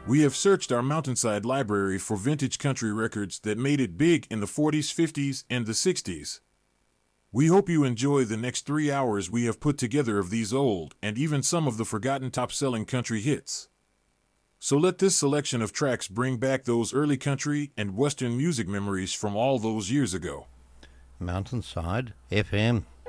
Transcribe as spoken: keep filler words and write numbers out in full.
We have searched our mountainside library for vintage country records that made it big in the forties, fifties, and the sixties. We hope you enjoy the next three hours we have put together of these old and even some of the forgotten top-selling country hits. So let this selection of tracks bring back those early country and western music memories from all those years ago. Mountainside F M.